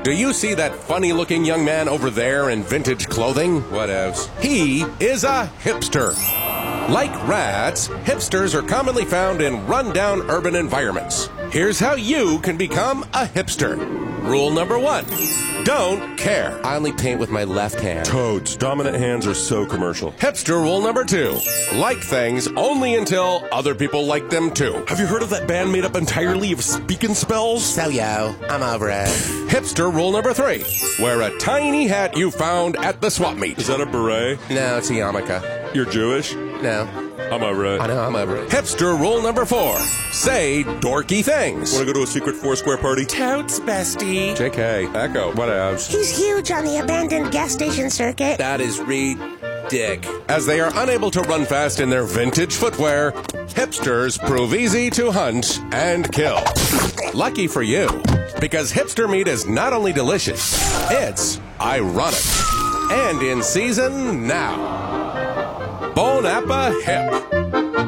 Do you see that funny-looking young man over there in vintage clothing? Whatevs. He is a hipster. Like rats, hipsters are commonly found in run-down urban environments. Here's how you can become a hipster. Rule number 1. Don't care. I only paint with my left hand. Toads. Dominant hands are so commercial. Hipster rule number 2. Like things only until other people like them too. Have you heard of that band made up entirely of speaking spells? So yo, I'm over it. Hipster rule number 3. Wear a tiny hat you found at the swap meet. Is that a beret? No, it's a yarmulke. You're Jewish? No. I'm over it. I know, I'm over it. Hipster rule number 4. Say dorky things. Want to go to a secret Foursquare party? Totes, bestie. JK. Echo. Whatevs. He's huge on the abandoned gas station circuit. That is dick. As they are unable to run fast in their vintage footwear, hipsters prove easy to hunt and kill. Lucky for you, because hipster meat is not only delicious, it's ironic. And in season now. Bon Appa Hip.